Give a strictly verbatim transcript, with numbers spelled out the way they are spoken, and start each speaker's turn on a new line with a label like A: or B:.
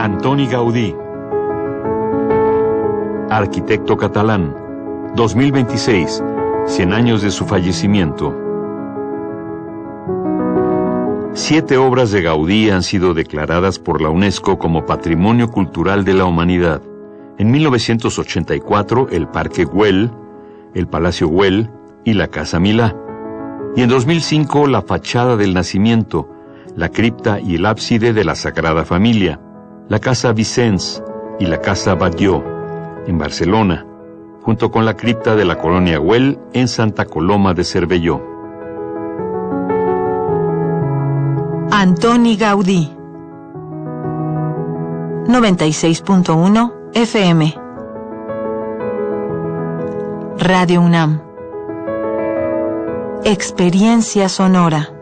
A: Antoni Gaudí, arquitecto catalán, dos mil veintiséis, cien años de su fallecimiento. Siete obras de Gaudí han sido declaradas por la UNESCO como Patrimonio Cultural de la Humanidad. En mil novecientos ochenta y cuatro, el Parque Güell, el Palacio Güell y la Casa Milá. Y en dos mil cinco, la Fachada del Nacimiento, la cripta y el ábside de la Sagrada Familia, la Casa Vicens y la Casa Batlló, en Barcelona, junto con la cripta de la Colonia Güell en Santa Coloma de Cervelló.
B: Antoni Gaudí. noventa y seis punto uno F M. Radio UNAM. Experiencia sonora.